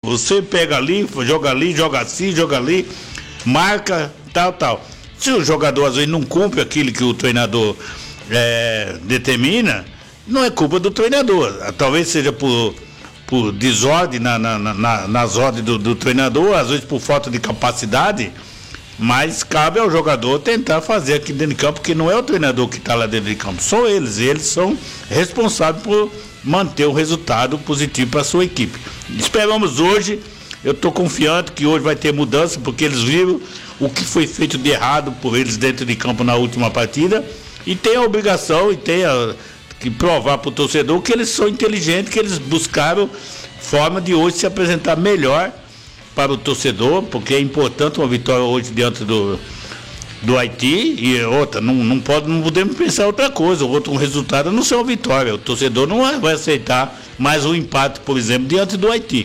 Você pega ali, joga assim, joga ali, marca, tal. Se o jogador às vezes não cumpre aquilo que o treinador determina, não é culpa do treinador. Talvez seja por desordem nas ordens do treinador, às vezes por falta de capacidade, mas cabe ao jogador tentar fazer aqui dentro de campo, porque não é o treinador que está lá dentro de campo, são eles. E eles são responsáveis por manter o resultado positivo para a sua equipe. Esperamos hoje, eu estou confiante que hoje vai ter mudança, porque eles viram o que foi feito de errado por eles dentro de campo na última partida, e tem a obrigação e tem que provar para o torcedor que eles são inteligentes, que eles buscaram forma de hoje se apresentar melhor para o torcedor, porque é importante uma vitória hoje diante do Haiti. E outra, não podemos pensar outra coisa, outro resultado não ser uma vitória. O torcedor não vai aceitar mais um empate, por exemplo, diante do Haiti.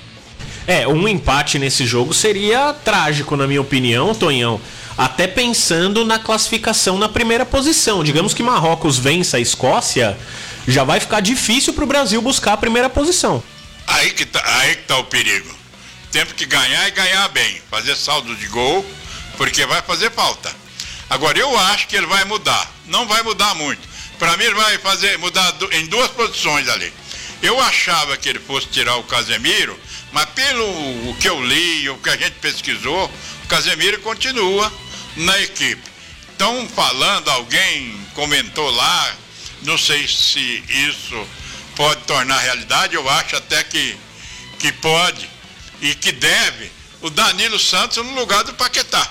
Um empate nesse jogo seria trágico, na minha opinião, Tonhão. Até pensando na classificação na primeira posição. Digamos que Marrocos vença a Escócia, já vai ficar difícil para o Brasil buscar a primeira posição. Aí que tá o perigo. Temos que ganhar e ganhar bem. Fazer saldo de gol, porque vai fazer falta. Agora, eu acho que ele vai mudar. Não vai mudar muito. Para mim, ele vai mudar em duas posições ali. Eu achava que ele fosse tirar o Casemiro, mas pelo que eu li, o que a gente pesquisou, o Casemiro continua na equipe. Estão falando, alguém comentou lá, não sei se isso pode tornar realidade, eu acho até que pode e que deve, o Danilo Santos no lugar do Paquetá.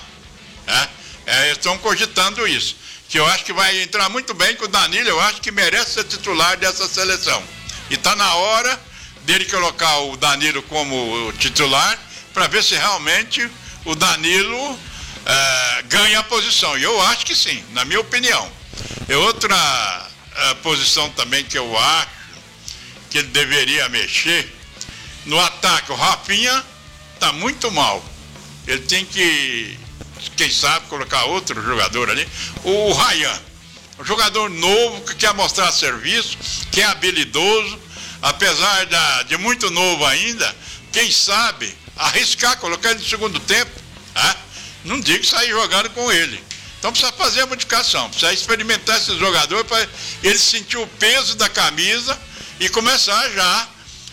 Estão cogitando isso, que eu acho que vai entrar muito bem com o Danilo, eu acho que merece ser titular dessa seleção. E está na hora dele colocar o Danilo como titular, para ver se realmente o Danilo ganha a posição. E eu acho que sim, na minha opinião. E outra posição também que eu acho que ele deveria mexer, no ataque, o Rafinha está muito mal. Ele tem que, quem sabe, colocar outro jogador ali. O Ryan, um jogador novo que quer mostrar serviço, que é habilidoso, apesar de muito novo ainda, quem sabe arriscar, colocar ele no segundo tempo. Não digo sair jogando com ele. Então precisa fazer a modificação, precisa experimentar esse jogador para ele sentir o peso da camisa e começar já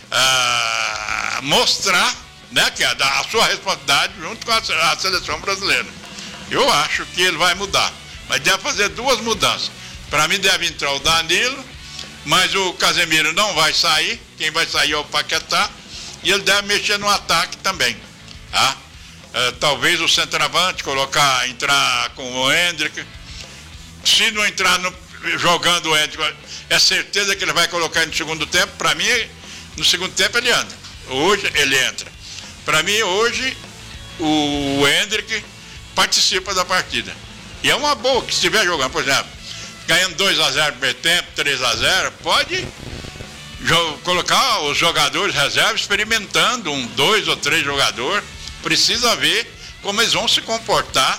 a mostrar, que é a sua responsabilidade junto com a seleção brasileira. Eu acho que ele vai mudar, mas deve fazer duas mudanças. Para mim deve entrar o Danilo, mas o Casemiro não vai sair, quem vai sair é o Paquetá, e ele deve mexer no ataque também. Talvez o centroavante entrar com o Hendrick. Se não entrar jogando o Hendrick, é certeza que ele vai colocar no segundo tempo. Para mim, no segundo tempo ele anda. Hoje ele entra. Para mim, hoje, o Hendrick participa da partida. E é uma boa que se estiver jogando, por exemplo, ganhando 2-0 no primeiro tempo, 3-0, pode colocar os jogadores reservas experimentando 2 ou 3 jogadores. Precisa ver como eles vão se comportar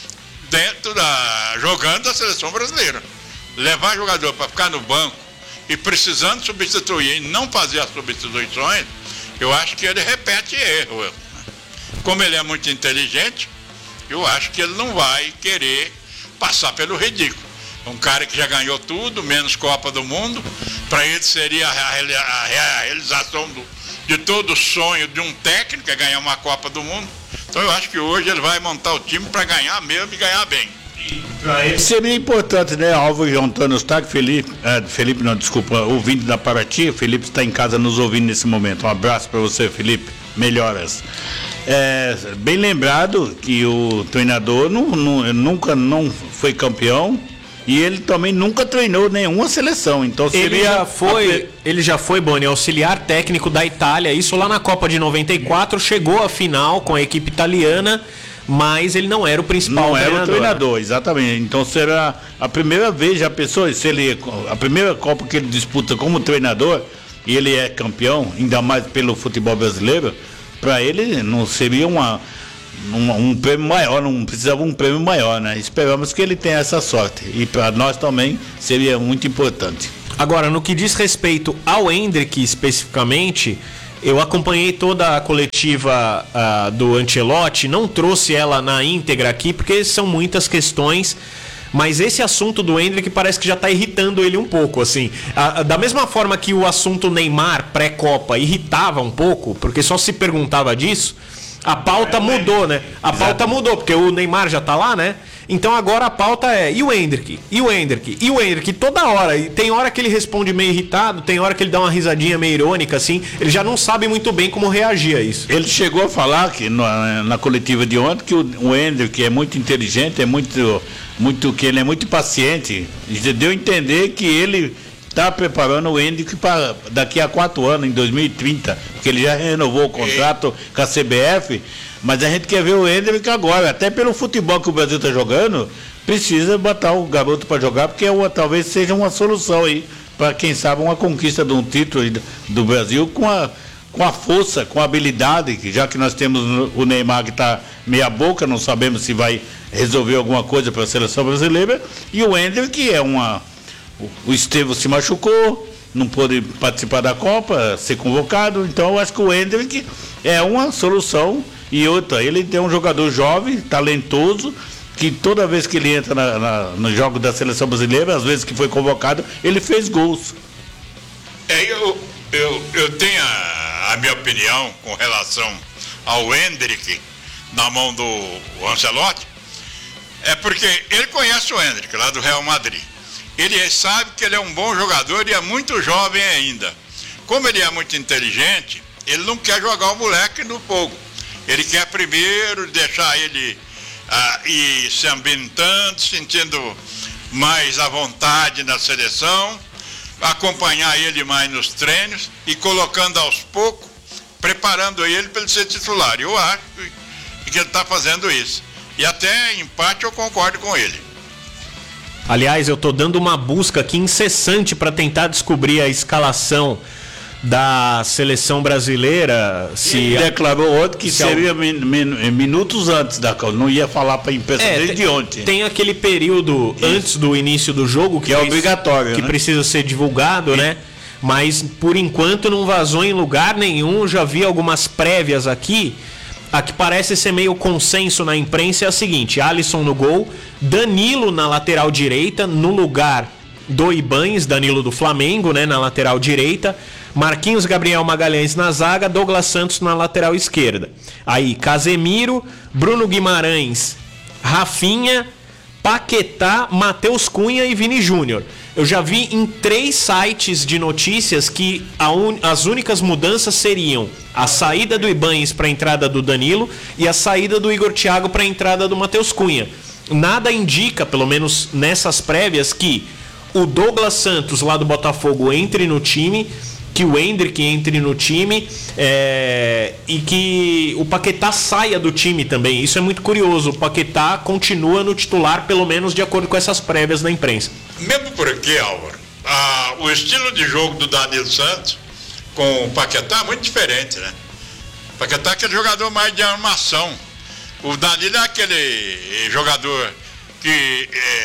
jogando da seleção brasileira. Levar jogador para ficar no banco e precisando substituir e não fazer as substituições, eu acho que ele repete erro. Como ele é muito inteligente, eu acho que ele não vai querer passar pelo ridículo. Um cara que já ganhou tudo, menos Copa do Mundo, para ele seria a realização de todo o sonho de um técnico, é ganhar uma Copa do Mundo. Então eu acho que hoje ele vai montar o time para ganhar mesmo e ganhar bem. Para ele seria importante, Álvaro Antônio Eustáquio, Felipe, não, desculpa, ouvindo da Paraty, Felipe está em casa nos ouvindo nesse momento. Um abraço para você, Felipe, melhoras. Bem lembrado que o treinador nunca foi campeão, e ele também nunca treinou nenhuma seleção, então seria... Ele já foi, Boni, auxiliar técnico da Itália, isso lá na Copa de 94, chegou à final com a equipe italiana, mas ele não era o principal treinador. Não era o treinador, exatamente. Então será a primeira vez, já pensou, se ele, a primeira Copa que ele disputa como treinador, e ele é campeão, ainda mais pelo futebol brasileiro, para ele não seria um prêmio maior, não precisava um prêmio maior, Esperamos que ele tenha essa sorte, e para nós também seria muito importante. Agora, no que diz respeito ao Hendrick especificamente, Eu acompanhei toda a coletiva do Ancelotti, não trouxe ela na íntegra aqui, porque são muitas questões, mas esse assunto do Endrick parece que já está irritando ele um pouco, assim. Da mesma forma que o assunto Neymar pré-Copa irritava um pouco, porque só se perguntava disso, a pauta mudou, né? A pauta mudou, porque o Neymar já tá lá, né? Então agora a pauta é, e o Endrick? E o Endrick? E o Endrick? Toda hora. E tem hora que ele responde meio irritado, tem hora que ele dá uma risadinha meio irônica, assim. Ele já não sabe muito bem como reagir a isso. Ele chegou a falar que na coletiva de ontem que o Endrick é muito inteligente, que ele é muito paciente. Deu a entender que ele está preparando o Endrick para daqui a 4 anos, em 2030, porque ele já renovou o contrato com a CBF. Mas a gente quer ver o Endrick agora, até pelo futebol que o Brasil está jogando, precisa botar o garoto para jogar, porque talvez seja uma solução aí, para quem sabe uma conquista de um título do Brasil com a força, com a habilidade, já que nós temos o Neymar que está meia boca, não sabemos se vai resolver alguma coisa para a seleção brasileira, e o Endrick o Estevão se machucou, não pôde participar da Copa, ser convocado, então eu acho que o Endrick é uma solução. E outra, ele é um jogador jovem, talentoso, que toda vez que ele entra no jogo da seleção brasileira, às vezes que foi convocado, ele fez gols. Eu tenho a minha opinião com relação ao Endrick na mão do Ancelotti, é porque ele conhece o Endrick lá do Real Madrid. Ele sabe que ele é um bom jogador e é muito jovem ainda. Como ele é muito inteligente, ele não quer jogar o moleque no fogo. Ele quer primeiro deixar ele ir se ambientando, sentindo mais à vontade na seleção, acompanhar ele mais nos treinos e colocando aos poucos, preparando ele para ele ser titular. Eu acho que ele está fazendo isso. E até em parte eu concordo com ele. Aliás, eu estou dando uma busca aqui incessante para tentar descobrir a escalação da seleção brasileira. Ele declarou ontem que seria minutos antes da Copa, não ia falar para a imprensa desde ontem. Tem aquele período antes do início do jogo que é obrigatório, que precisa ser divulgado, né? Mas por enquanto não vazou em lugar nenhum. Já vi algumas prévias aqui. A que parece ser meio consenso na imprensa é a seguinte: Alisson no gol, Danilo na lateral direita, no lugar do Ibañez, Danilo do Flamengo, né, na lateral direita, Marquinhos Gabriel Magalhães na zaga, Douglas Santos na lateral esquerda. Aí Casemiro, Bruno Guimarães, Rafinha, Paquetá, Matheus Cunha e Vini Júnior. Eu já vi em 3 sites de notícias que as únicas mudanças seriam a saída do Ibañez para a entrada do Danilo e a saída do Igor Thiago para a entrada do Matheus Cunha. Nada indica, pelo menos nessas prévias, que o Douglas Santos lá do Botafogo entre no time, que o Endrick entre no time e que o Paquetá saia do time também. Isso é muito curioso. O Paquetá continua no titular, pelo menos de acordo com essas prévias da imprensa. Mesmo porque, Álvaro, o estilo de jogo do Danilo Santos com o Paquetá é muito diferente, né? O Paquetá é aquele jogador mais de armação. O Danilo é aquele jogador que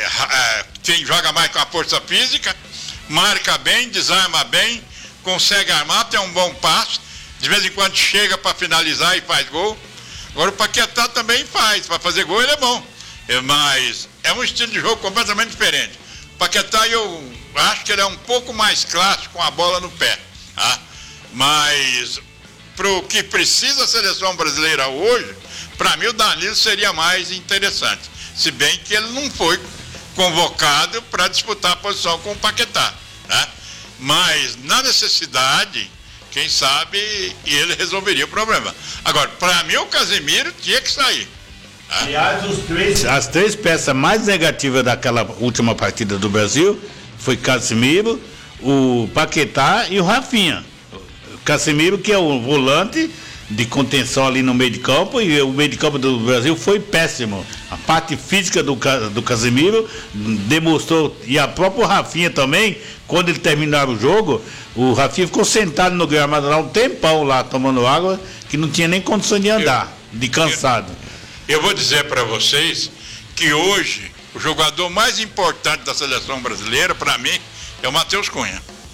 joga mais com a força física, marca bem, desarma bem, consegue armar, tem um bom passe, de vez em quando chega para finalizar e faz gol. Agora o Paquetá também faz, para fazer gol ele é bom, mas é um estilo de jogo completamente diferente. O Paquetá, eu acho que ele é um pouco mais clássico com a bola no pé, tá? Mas para o que precisa a seleção brasileira hoje, para mim o Danilo seria mais interessante, se bem que ele não foi convocado para disputar a posição com o Paquetá, né? Mas na necessidade, quem sabe ele resolveria o problema. Agora, para mim o Casemiro tinha que sair. Aliás, as 3 peças mais negativas daquela última partida do Brasil foi Casemiro, o Paquetá e o Rafinha. O Casemiro, que é o volante de contenção ali no meio de campo, e o meio de campo do Brasil foi péssimo. A parte física do Casemiro demonstrou, e a própria Rafinha também, quando ele terminar o jogo, o Rafinha ficou sentado no gramado lá um tempão lá, tomando água, que não tinha nem condição de andar, de cansado. Eu vou dizer para vocês que hoje o jogador mais importante da seleção brasileira, para mim, é o Matheus Cunha.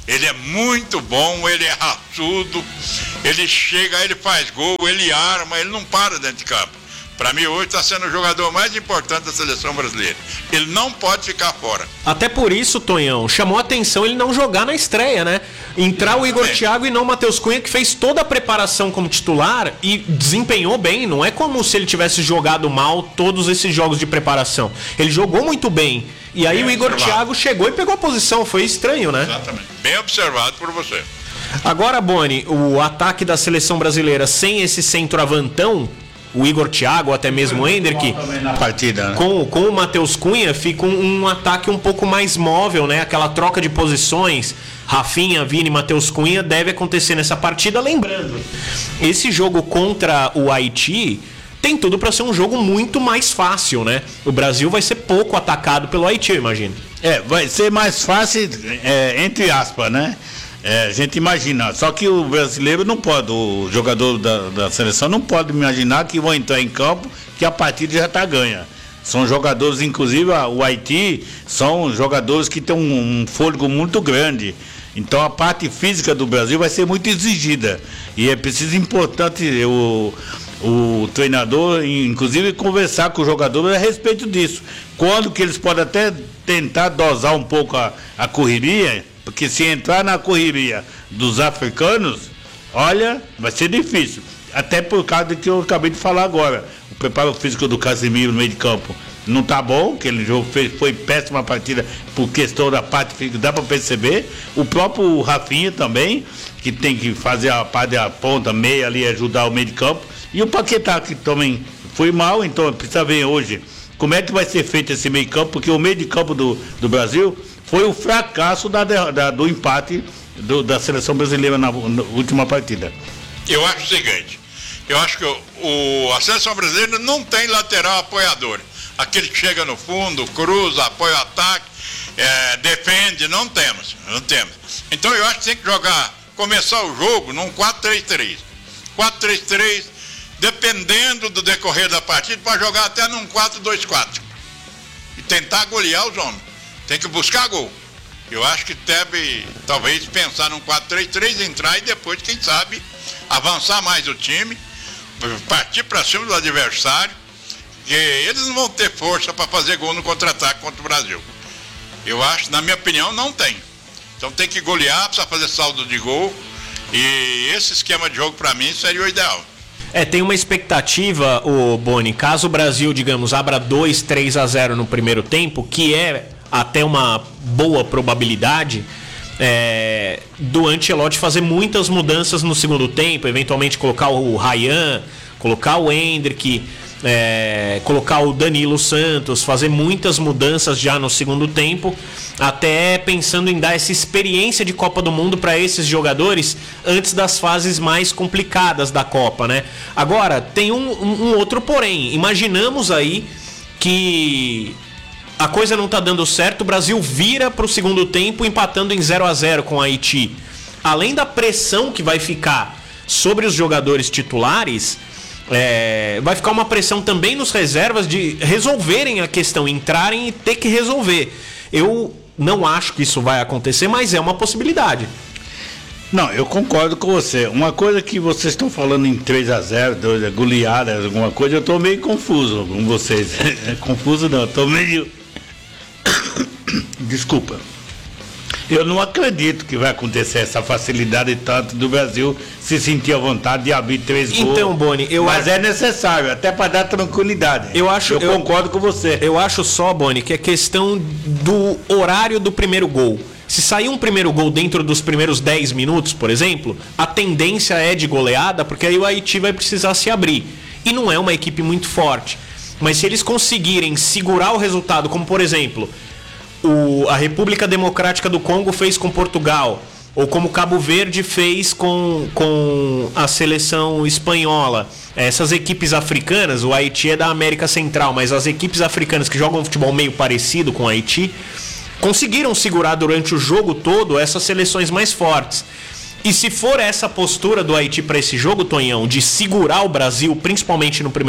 Ele é muito bom, ele é raçudo, ele chega, ele faz gol, ele arma, ele não para dentro de campo. Para mim, hoje está sendo o jogador mais importante da seleção brasileira. Ele não pode ficar fora. Até por isso, Tonhão, chamou a atenção ele não jogar na estreia, né? Entrar o Igor Thiago e não o Matheus Cunha, que fez toda a preparação como titular e desempenhou bem. Não é como se ele tivesse jogado mal todos esses jogos de preparação. Ele jogou muito bem. E aí o Igor Thiago chegou e pegou a posição. Foi estranho, né? Exatamente. Bem observado por você. Agora, Boni, o ataque da seleção brasileira sem esse centroavantão, o Igor Thiago, até mesmo o Hendrick, na partida, né? com o Matheus Cunha, fica um ataque um pouco mais móvel, né? Aquela troca de posições, Rafinha, Vini, Matheus Cunha, deve acontecer nessa partida. Lembrando, esse jogo contra o Haiti tem tudo para ser um jogo muito mais fácil, né? O Brasil vai ser pouco atacado pelo Haiti, eu imagino. Vai ser mais fácil, entre aspas, né? A gente imagina, só que o brasileiro não pode, o jogador da seleção não pode imaginar que vão entrar em campo que a partida já está ganha. São jogadores, inclusive o Haiti, são jogadores que têm um fôlego muito grande. Então a parte física do Brasil vai ser muito exigida. E é preciso importante o treinador, inclusive, conversar com os jogadores a respeito disso. Quando que eles podem até tentar dosar um pouco a correria. Porque se entrar na correria dos africanos, olha, vai ser difícil. Até por causa do que eu acabei de falar agora. O preparo físico do Casemiro no meio de campo não tá bom, aquele jogo foi péssima partida por questão da parte física, dá para perceber. O próprio Rafinha também, que tem que fazer a parte da ponta, meia ali, ajudar o meio de campo. E o Paquetá, que também foi mal, então precisa ver hoje como é que vai ser feito esse meio de campo, porque o meio de campo do Brasil foi o fracasso do empate da seleção brasileira na última partida. Eu acho o seguinte, eu acho que a seleção brasileira não tem lateral apoiador. Aquele que chega no fundo, cruza, apoia o ataque, defende, não temos. Então eu acho que tem que começar o jogo num 4-3-3. 4-3-3, dependendo do decorrer da partida, para jogar até num 4-2-4. E tentar golear os homens. Tem que buscar gol. Eu acho que deve, talvez, pensar num 4-3-3, entrar e depois, quem sabe, avançar mais o time, partir para cima do adversário, que eles não vão ter força para fazer gol no contra-ataque contra o Brasil. Eu acho, na minha opinião, não tem. Então tem que golear, precisa fazer saldo de gol, e esse esquema de jogo, para mim, seria o ideal. Tem uma expectativa, Boni, caso o Brasil, digamos, abra 2-3-0 no primeiro tempo, que é até uma boa probabilidade do Ancelotti fazer muitas mudanças no segundo tempo, eventualmente colocar o Ryan, colocar o Hendrick, colocar o Danilo Santos, fazer muitas mudanças já no segundo tempo, até pensando em dar essa experiência de Copa do Mundo para esses jogadores antes das fases mais complicadas da Copa, né? Agora, tem um outro porém. Imaginamos aí que a coisa não tá dando certo, o Brasil vira pro segundo tempo empatando em 0-0 com o Haiti. Além da pressão que vai ficar sobre os jogadores titulares, vai ficar uma pressão também nos reservas de resolverem a questão, entrarem e ter que resolver. Eu não acho que isso vai acontecer, mas é uma possibilidade. Não, eu concordo com você. Uma coisa que vocês estão falando em 3-0, goleada, alguma coisa, eu tô meio confuso com vocês. Confuso não, eu tô meio... Desculpa. Eu não acredito que vai acontecer essa facilidade tanto do Brasil se sentir à vontade de abrir 3 gols. Então, Boni, mas é necessário, até para dar tranquilidade. Eu concordo com você. Eu acho só, Boni, que é questão do horário do primeiro gol. Se sair um primeiro gol dentro dos primeiros 10 minutos, por exemplo, a tendência é de goleada, porque aí o Haiti vai precisar se abrir. E não é uma equipe muito forte. Mas se eles conseguirem segurar o resultado, como por exemplo, a República Democrática do Congo fez com Portugal, ou como Cabo Verde fez com a seleção espanhola. Essas equipes africanas, o Haiti é da América Central, mas as equipes africanas que jogam futebol meio parecido com o Haiti, conseguiram segurar durante o jogo todo essas seleções mais fortes. E se for essa postura do Haiti para esse jogo, Tonhão, de segurar o Brasil, principalmente no primeiro